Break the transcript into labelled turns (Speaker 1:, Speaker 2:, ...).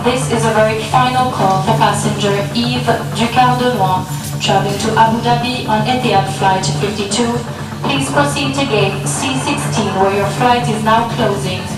Speaker 1: This is a very final call for passenger Yves Ducardenois, traveling to Abu Dhabi on Etihad Flight 52. Please proceed to gate C16 where your flight is now closing.